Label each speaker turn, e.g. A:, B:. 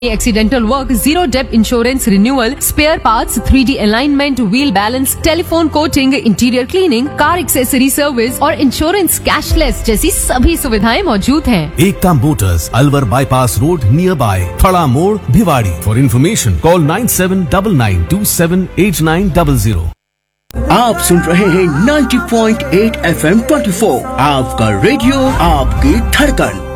A: Accidental work, zero debt insurance renewal, spare parts, 3D alignment, wheel balance, telephone coating, interior cleaning, car accessory service और insurance cashless जैसी सभी सुविधाएं मौजूद हैं।
B: एकता Motors, Alwar bypass road near by, थड़ा मोड़, Bhiwadi. For information call 9799278900।
C: आप सुन रहे हैं 90.8 FM 24, आपका रेडियो, आपकी धड़कन।